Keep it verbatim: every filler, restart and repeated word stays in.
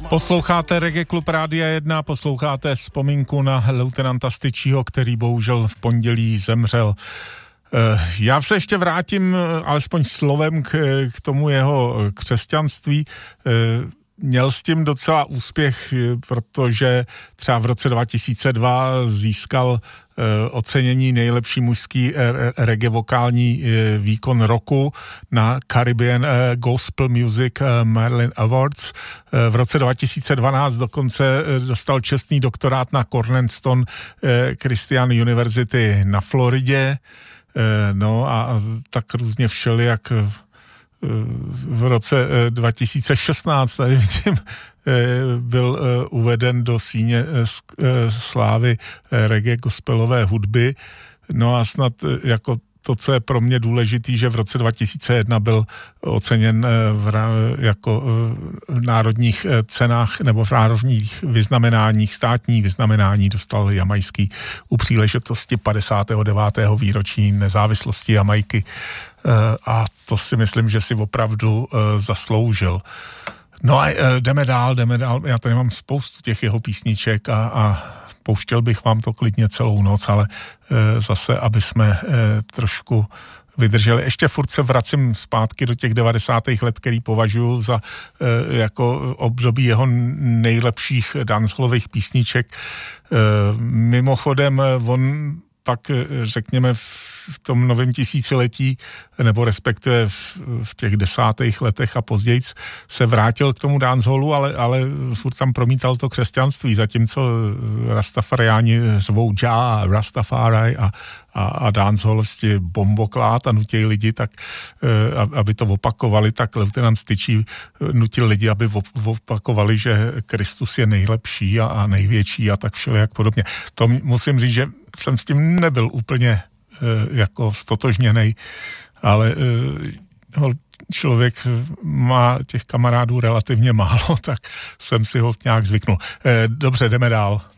Posloucháte Reggae Klub Rádia jedna, posloucháte vzpomínku na leutnanta Styčího, který bohužel v pondělí zemřel. Já se ještě vrátím alespoň slovem k, k tomu jeho křesťanství. Měl s tím docela úspěch, protože třeba v roce dva tisíce dva získal ocenění nejlepší mužský reggae vokální výkon roku na Caribbean Gospel Music Merlin Awards. V roce dva tisíce dvanáct dokonce dostal čestný doktorát na Cornerstone Christian University na Floridě. No a tak různě všelijak v roce dva tisíce šestnáct, tady vidím, byl uveden do síně slávy reggae gospelové hudby. No a snad jako to, co je pro mě důležitý, že v roce dva tisíce jedna byl oceněn v, jako v národních cenách nebo v národních vyznamenáních, státní vyznamenání dostal jamajský u příležitosti padesátého devátého výročí nezávislosti Jamajky. A to si myslím, že si opravdu zasloužil. No a jdeme dál, jdeme dál. Já tady mám spoustu těch jeho písniček a, a pouštěl bych vám to klidně celou noc, ale e, zase, aby jsme e, trošku vydrželi. Ještě furt se vracím zpátky do těch devadesátých let, který považuji za e, jako období jeho nejlepších dancehallových písniček. E, mimochodem, on pak, řekněme, v tom novém tisíciletí, nebo respektive v, v těch desátých letech a později se vrátil k tomu dancehallu, ale, ale furt tam promítal to křesťanství, zatímco Rastafariáni zvou Jah, Rastafari a, a, a dancehall bomboklát a nutějí lidi, tak aby to opakovali, tak leutnant Styčí nutil lidi, aby opakovali, že Kristus je nejlepší a, a největší a tak všelijak podobně. To musím říct, že jsem s tím nebyl úplně jako stotožněnej, ale člověk má těch kamarádů relativně málo, tak jsem si ho nějak zvyknul. Dobře, jdeme dál.